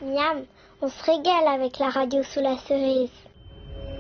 Miam, on se régale avec la radio sous la cerise.